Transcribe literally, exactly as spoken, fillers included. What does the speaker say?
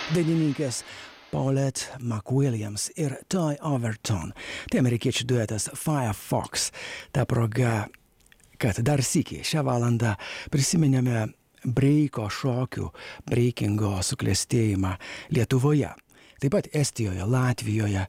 dainininkės Paulette McWilliams ir Ty Overton. Tai amerikiečių duetas Firefox. Ta proga, kad dar sykį šią valandą prisiminėme breiko šokių, breikingo suklestėjimą Lietuvoje. Taip pat Estijoje, Latvijoje,